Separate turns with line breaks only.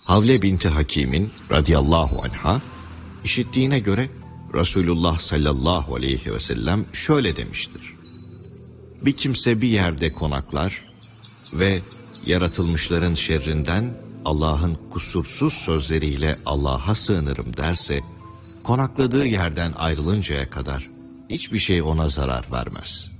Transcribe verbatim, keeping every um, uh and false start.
Havle binti Hakim'in radıyallahu anha işittiğine göre Resulullah sallallahu aleyhi ve sellem şöyle demiştir. Bir kimse bir yerde konaklar ve yaratılmışların şerrinden Allah'ın kusursuz sözleriyle Allah'a sığınırım derse, konakladığı yerden ayrılıncaya kadar hiçbir şey ona zarar vermez.